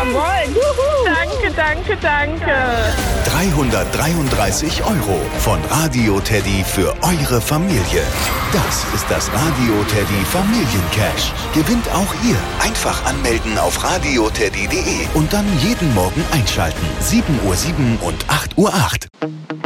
Jawohl. Juhu. Danke, danke. 333 € von Radio Teddy für eure Familie. Das ist das Radio Teddy Familiencash. Gewinnt auch ihr. Einfach anmelden auf radioteddy.de und dann jeden Morgen einschalten. 7:07 und 8:08 Uhr.